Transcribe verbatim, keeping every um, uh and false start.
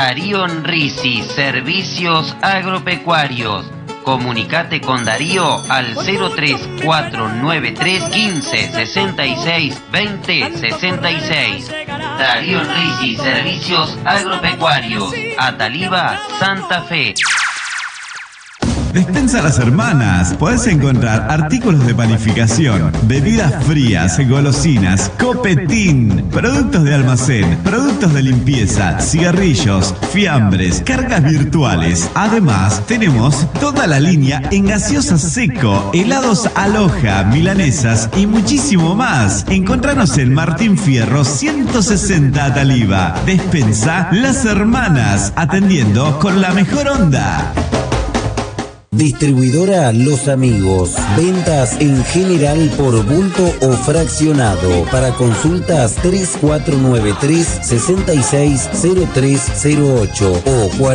Darío Risi, Servicios Agropecuarios. Comunicate con Darío al cero tres cuatro nueve tres quince sesenta y seis veinte sesenta y seis. Darío Risi, Servicios Agropecuarios. Ataliva, Santa Fe. Despensa Las Hermanas. Podés encontrar artículos de panificación, bebidas frías, golosinas, copetín, productos de almacén, productos de limpieza, cigarrillos, fiambres, cargas virtuales. Además, tenemos toda la línea en gaseosa seco, helados Aloha, milanesas y muchísimo más. Encontranos en Martín Fierro ciento sesenta Ataliva. Despensa Las Hermanas, atendiendo con la mejor onda. Distribuidora Los Amigos. Ventas en general por bulto o fraccionado. Para consultas tres cuatro nueve tres, seis seis cero tres cero ocho o